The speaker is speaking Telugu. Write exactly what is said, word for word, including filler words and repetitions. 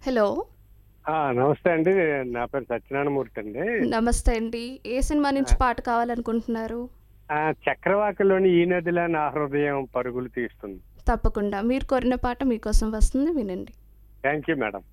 హలో. ఆ! నమస్తే అండి. నా పేరు సత్యనారాయణమూర్తి అండి. నమస్తే అండి. ఏ సినిమా నుంచి ఆ! పాట కావాలనుకుంటున్నారు? ఆ! 'చక్రవాకలోని ఈ నదిలా నా హృదయం పరుగులు తీస్తుంది.' తప్పకుండా. మీరు కోరిన పాట మీకోసం వస్తుంది. వినండి. Thank you madam.